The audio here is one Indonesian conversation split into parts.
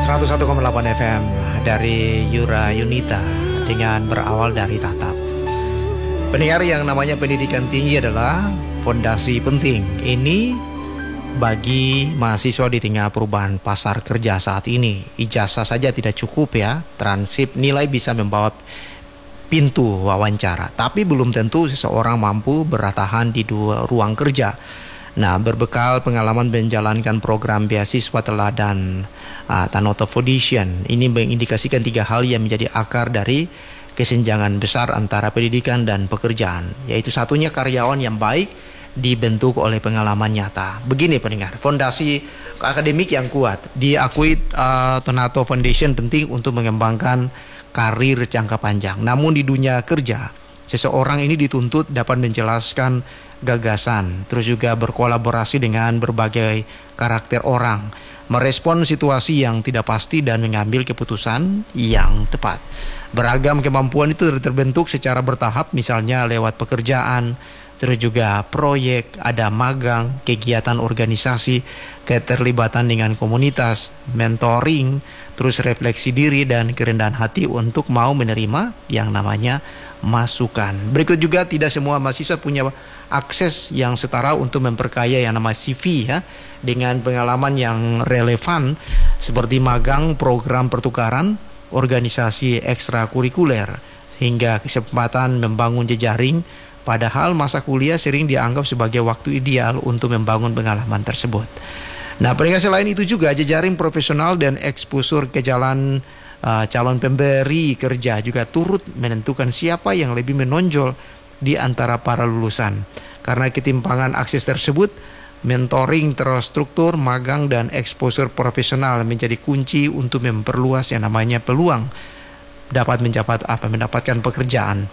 101,8 FM dari Yura Yunita dengan berawal dari tatap. Pendengar, yang namanya pendidikan tinggi adalah fondasi penting. Ini bagi mahasiswa di tengah perubahan pasar kerja saat ini. Ijazah saja tidak cukup ya. Transkrip nilai bisa membawa pintu wawancara, tapi belum tentu seseorang mampu bertahan di dua ruang kerja. Nah, berbekal pengalaman menjalankan program beasiswa teladan Tanoto Foundation, ini mengindikasikan 3 hal yang menjadi akar dari kesenjangan besar antara pendidikan dan pekerjaan, yaitu satunya karyawan yang baik dibentuk oleh pengalaman nyata. Begini pendengar, fondasi akademik yang kuat diakui Tanoto Foundation penting untuk mengembangkan karir jangka panjang. Namun di dunia kerja, seseorang ini dituntut dapat menjelaskan gagasan, terus juga berkolaborasi dengan berbagai karakter orang, merespon situasi yang tidak pasti dan mengambil keputusan yang tepat. Beragam kemampuan itu terbentuk secara bertahap, misalnya lewat pekerjaan, terus juga proyek, ada magang, kegiatan organisasi, keterlibatan dengan komunitas, mentoring, terus refleksi diri dan kerendahan hati untuk mau menerima yang namanya masukan. Berikut juga, tidak semua mahasiswa punya akses yang setara untuk memperkaya yang namanya CV ya, dengan pengalaman yang relevan seperti magang, program pertukaran, organisasi ekstrakurikuler, hingga kesempatan membangun jejaring. Padahal masa kuliah sering dianggap sebagai waktu ideal untuk membangun pengalaman tersebut. Nah, pendengar, selain itu juga jejaring profesional dan eksposur ke jalan calon pemberi kerja juga turut menentukan siapa yang lebih menonjol di antara para lulusan. Karena ketimpangan akses tersebut, mentoring terstruktur, magang, dan eksposur profesional menjadi kunci untuk memperluas yang namanya peluang dapat mendapatkan pekerjaan.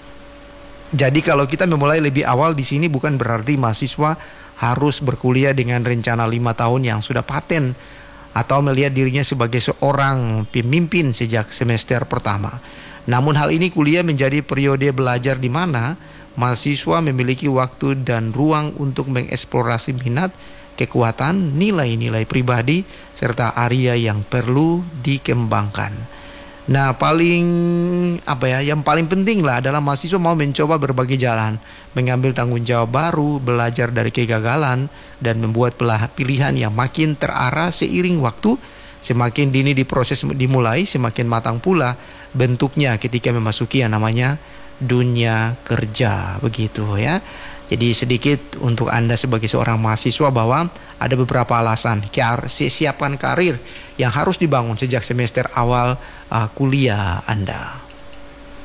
Jadi kalau kita memulai lebih awal di sini, bukan berarti mahasiswa harus berkuliah dengan rencana 5 tahun yang sudah paten atau melihat dirinya sebagai seorang pemimpin sejak semester pertama. Namun hal ini, kuliah menjadi periode belajar di mana mahasiswa memiliki waktu dan ruang untuk mengeksplorasi minat, kekuatan, nilai-nilai pribadi, serta area yang perlu dikembangkan. Nah, yang paling penting lah adalah mahasiswa mau mencoba berbagai jalan, mengambil tanggung jawab baru, belajar dari kegagalan, dan membuat pilihan yang makin terarah seiring waktu. Semakin dini di proses dimulai, semakin matang pula bentuknya ketika memasuki yang namanya dunia kerja, begitu ya. Jadi sedikit untuk Anda sebagai seorang mahasiswa bahwa ada beberapa alasan siapkan karir yang harus dibangun sejak semester awal kuliah Anda.